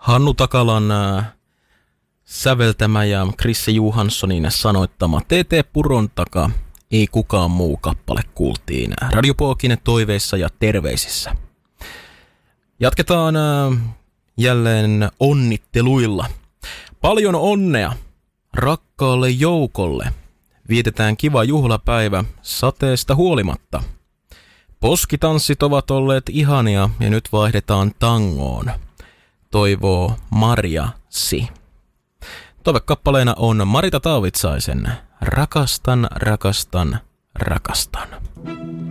Hannu Takalan säveltämä ja Chrisse Johanssonin sanoittama TT Puron taka, ei kukaan muu kappale kuultiin Radio Pookinen toiveissa ja terveisissä. Jatketaan jälleen onnitteluilla. Paljon onnea rakkaalle joukolle. Vietetään kiva juhlapäivä sateesta huolimatta. Poskitanssit ovat olleet ihania ja nyt vaihdetaan tangoon. Toivoo Marja Si. Toivekappaleena on Marita Taavitsaisen Rakastan, rakastan, rakastan.